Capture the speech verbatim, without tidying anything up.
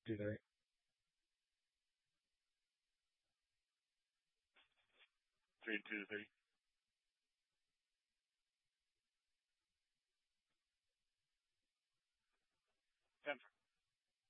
Do they? Three and two to thirty. Denver.